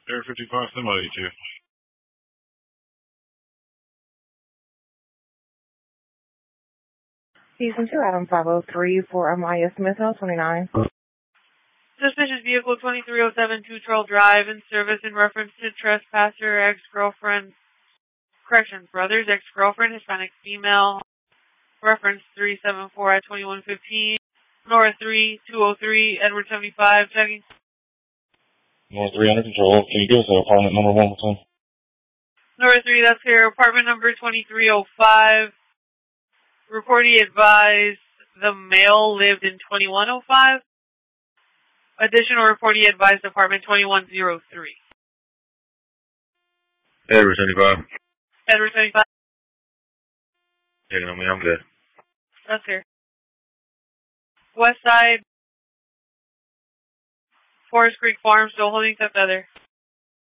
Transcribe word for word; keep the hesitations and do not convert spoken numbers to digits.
Air fifty-five, somebody too. Season two, Adam five oh three for Amaya Smith, L twenty-nine. Suspicious vehicle twenty-three oh seven Two Trail Drive in service in reference to trespasser, ex-girlfriend, correction, brother's ex-girlfriend, Hispanic female, reference three seven four at twenty-one fifteen, Nora three two oh three, Edward seventy-five, checking. Nora three under control. Can you give us an apartment number one more time? Nora three, that's here, apartment number twenty-three oh five. Reportee advised the male lived in twenty-one oh five. Additional reportee advised apartment twenty-one oh three. Edward seventy-five. Edward seventy-five. Taking on me, I'm good. That's here. West side. Forest Creek Farm, still holding except other.